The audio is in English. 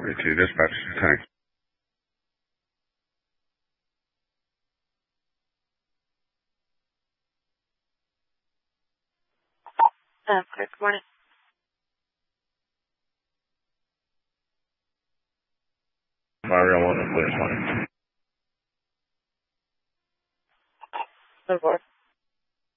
42, dispatch, thanks. Good morning. Mario 1, please, morning. Of course.